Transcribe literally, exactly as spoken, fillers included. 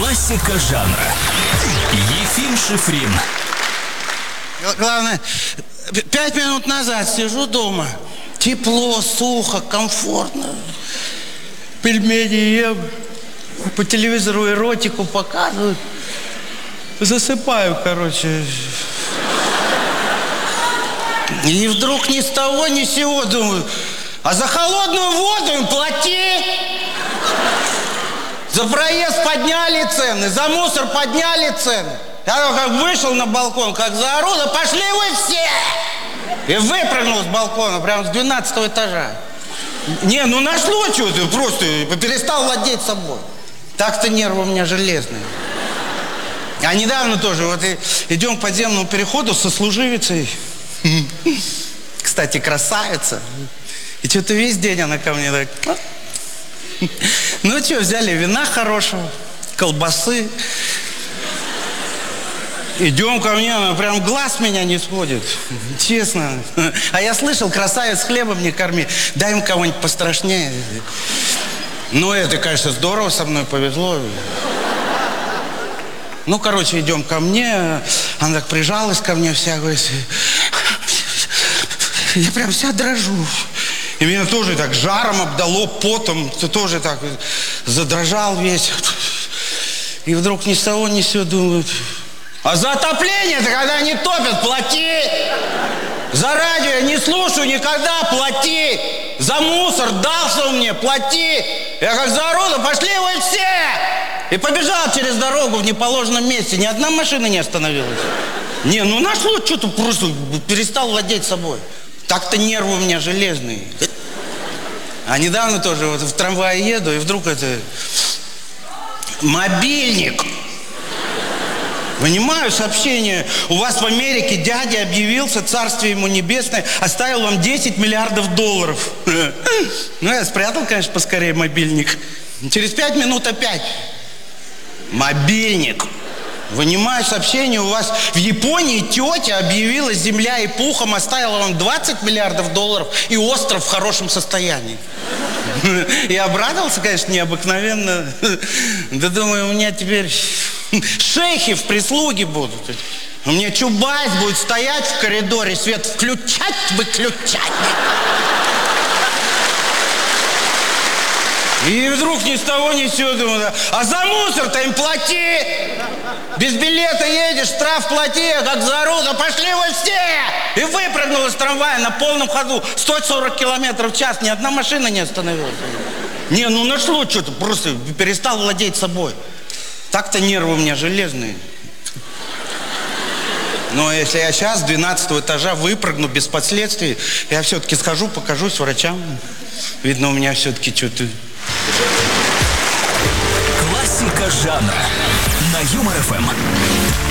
Классика жанра. Ефим Шифрин. Главное, пять минут назад сижу дома. Тепло, сухо, комфортно. Пельмени ем. По телевизору эротику показывают. Засыпаю, короче. И вдруг ни с того, ни с сего думаю, а за холодную воду им плати. За проезд подняли цены, за мусор подняли цены. Я как вышел на балкон, как заору, да пошли вы все! И выпрыгнул с балкона, прям с двенадцатого этажа. Не, ну нашло что-то, просто перестал владеть собой. Так-то нервы у меня железные. А недавно тоже, вот и идем к подземному переходу со служивицей. Кстати, красавица. И что-то весь день она ко мне так... Ну что, взяли вина хорошего, колбасы. Идем ко мне, она прям глаз меня не сводит. Честно. А я слышал, красавец хлебом не корми. Дай им кого-нибудь пострашнее. Ну, это, конечно, здорово, со мной повезло. Ну, короче, идем ко мне. Она так прижалась ко мне вся, говорит. Я прям вся дрожу. И меня тоже так жаром обдало, потом. Ты тоже так задрожал весь. И вдруг ни с того, ни с сего думают. А за отопление-то, когда не топят, плати. За радио я не слушаю никогда, плати. За мусор дался мне, плати. Я как заору, да пошли вы все. И побежал через дорогу в неположенном месте. Ни одна машина не остановилась. Не, ну нашло что-то, просто перестал владеть собой. Так-то нервы у меня железные. А недавно тоже вот в трамвае еду, и вдруг это... Мобильник. Понимаю, сообщение. У вас в Америке дядя объявился, царствие ему небесное, оставил вам десять миллиардов долларов. Ну, я спрятал, конечно, поскорее мобильник. Через пять минут опять. Мобильник. Вынимаю сообщение, у вас в Японии тетя объявила, земля и пухом оставила вам двадцать миллиардов долларов и остров в хорошем состоянии. И обрадовался, конечно, необыкновенно. Да думаю, у меня теперь шейхи в прислуге будут. У меня Чубайс будет стоять в коридоре, свет включать, выключать. И вдруг ни с того, ни с сего думаю, а за мусор-то им плати! Без билета едешь, штраф плати, а как заору, да пошли вы все! И выпрыгнул из трамвая на полном ходу, сто сорок километров в час, ни одна машина не остановилась. Не, ну нашло что-то, просто перестал владеть собой. Так-то нервы у меня железные. Но если я сейчас с двенадцатого этажа выпрыгну без последствий, я все-таки схожу, покажусь врачам. Видно, у меня все-таки что-то... Классика жанра на Юмор ФМ.